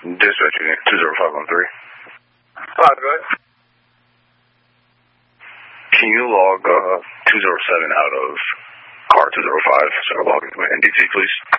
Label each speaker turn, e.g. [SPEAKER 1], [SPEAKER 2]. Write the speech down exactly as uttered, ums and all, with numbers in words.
[SPEAKER 1] Dispatching two zero five one three.
[SPEAKER 2] Five, go ahead.
[SPEAKER 1] Can you log uh, two zero seven out of car two zero five? So log into my N D T, please.